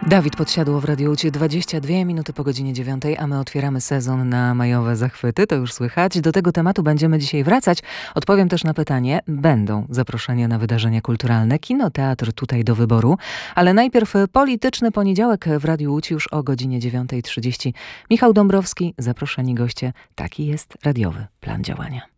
Dawid Podsiadło w Radiu Łódź, 22 minuty po godzinie 9, a my otwieramy sezon na majowe zachwyty, to już słychać. Do tego tematu będziemy dzisiaj wracać. Odpowiem też na pytanie, będą zaproszenia na wydarzenia kulturalne, kino, teatr tutaj do wyboru, ale najpierw polityczny poniedziałek w Radiu Łódź już o godzinie 9:30. Michał Dąbrowski, zaproszeni goście, taki jest radiowy plan działania.